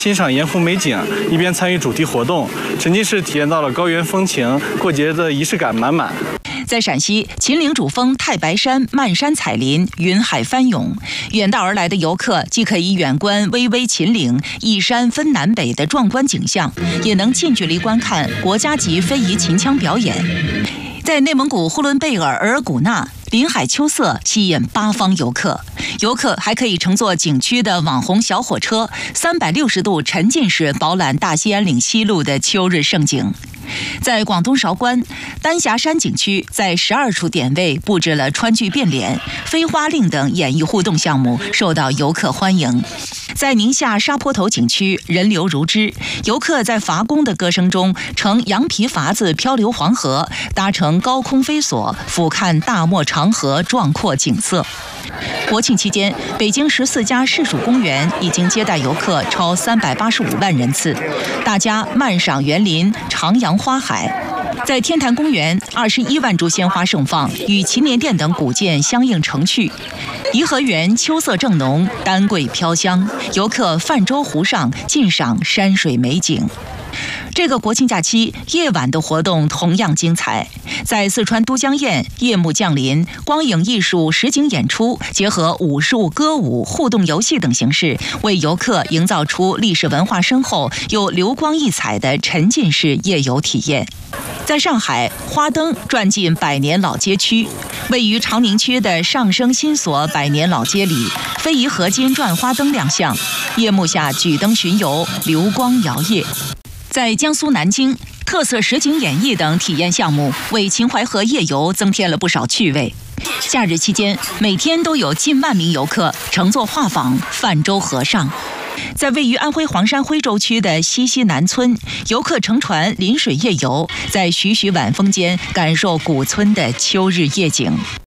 欣赏盐湖美景，一边参与主题活动，沉浸式体验到了高原风情，过节的仪式感满满。 在陕西秦岭主峰太白山漫山彩林，云海翻涌，远道而来的游客既可以远观巍巍秦岭一山分南北的壮观景象，也能近距离观看国家级非遗秦腔表演。在内蒙古呼伦贝尔额尔古纳，林海秋色吸引八方游客。游客还可以乘坐景区的网红小火车，360度沉浸式饱览大兴安岭西路的秋日盛景。在广东韶关丹霞山景区，在12处点位布置了川剧变脸、飞花令等演艺互动项目，受到游客欢迎。在宁夏沙坡头景区，人流如织，游客在伐工的歌声中乘羊皮筏子漂流黄河，搭乘高空飞索俯瞰大漠长河壮阔景色。国庆期间，北京14家市属公园已经接待游客超385万人次，大家漫赏园林，徜徉花海。在天坛公园，21万株鲜花盛放，与祈年殿等古建相映成趣。颐和园秋色正浓，丹桂飘香，游客泛舟湖上尽赏山水美景。这个国庆假期，夜晚的活动同样精彩。在四川都江堰，夜幕降临，光影艺术实景演出，结合武术、歌舞、互动游戏等形式，为游客营造出历史文化深厚又流光溢彩的沉浸式夜游体验。在上海，花灯转进百年老街区，位于长宁区的上升新所百年老街里，非遗合金转花灯亮相，夜幕下举灯巡游，流光摇曳。在江苏南京，特色实景演绎等体验项目为秦淮河夜游增添了不少趣味。假日期间，每天都有近万名游客乘坐画舫泛舟河上。在位于安徽黄山徽州区的西南村，游客乘船临水夜游，在徐徐晚风间感受古村的秋日夜景。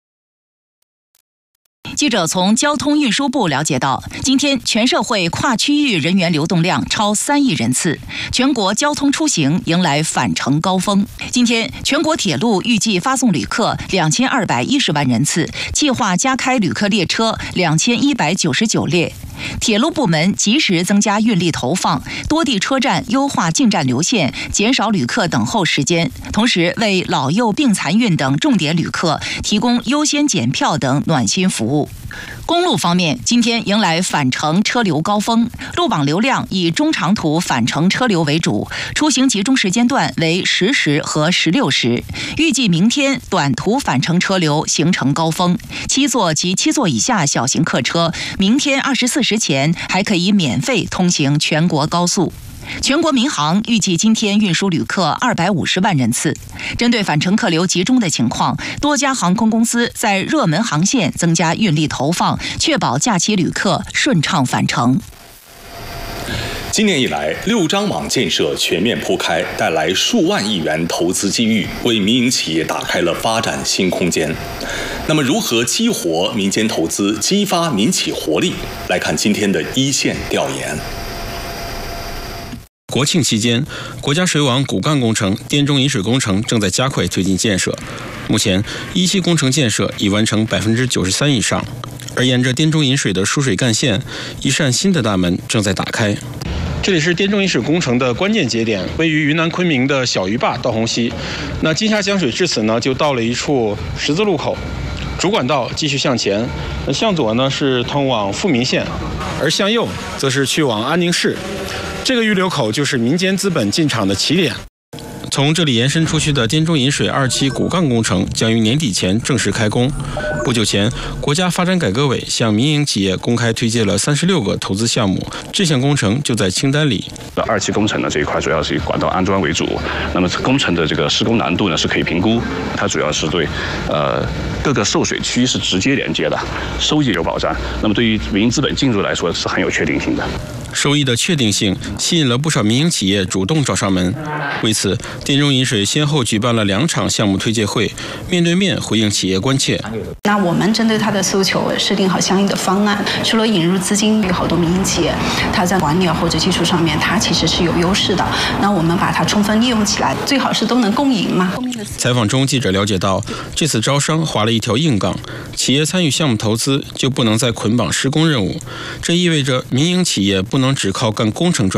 记者从交通运输部了解到，今天全社会跨区域人员流动量超3亿人次，全国交通出行迎来返程高峰。今天，全国铁路预计发送旅客2210万人次，计划加开旅客列车2199列。铁路部门及时增加运力投放，多地车站优化进站流线，减少旅客等候时间，同时为老幼病残孕等重点旅客提供优先检票等暖心服务。公路方面，今天迎来返程车流高峰，路网流量以中长途返程车流为主，出行集中时间段为10时和16时。预计明天短途返程车流形成高峰，7座及7座以下小型客车，明天24时前还可以免费通行全国高速。全国民航预计今天运输旅客250万人次。针对返程客流集中的情况，多家航空公司在热门航线增加运力投放，确保假期旅客顺畅返程。 今年以来，6张网建设全面铺开，带来数万亿元投资机遇，为民营企业打开了发展新空间。那么，如何激活民间投资，激发民企活力？来看今天的一线调研。 国庆期间，国家水网骨干工程滇中引水工程正在加快推进建设。目前，1期工程建设已完成93%以上，而沿着滇中引水的输水干线，一扇新的大门正在打开。这里是滇中引水工程的关键节点，位于云南昆明的小鱼坝到洪溪。那金峡江水至此呢，就到了一处十字路口。主管道继续向前，向左呢是通往富民县，而向右则是去往安宁市。这个预留口就是民间资本进场的起点。从这里延伸出去的滇中引水2期骨干工程将于年底前正式开工。不久前，国家发展改革委向民营企业公开推介了36个投资项目，这项工程就在清单里。 2期工程呢这一块主要是以管道安装为主，那么工程的这个施工难度呢是可以评估，它主要是对各个受水区是直接连接的，收益有保障。那么对于民营资本进入来说是很有确定性的。 收益的确定性吸引了不少民营企业主动找上门。为此，滇中引水先后举办了2场项目推介会，面对面回应企业关切。 那我们针对他的诉求设定好相应的方案，除了引入资金，有好多民营企业，它在管理或者技术上面，它其实是有优势的。那我们把它充分利用起来，最好是都能共赢嘛。 采访中，记者了解到，这次招商划了一条硬杠，企业参与项目投资就不能再捆绑施工任务，这意味着民营企业不能只靠干工程赚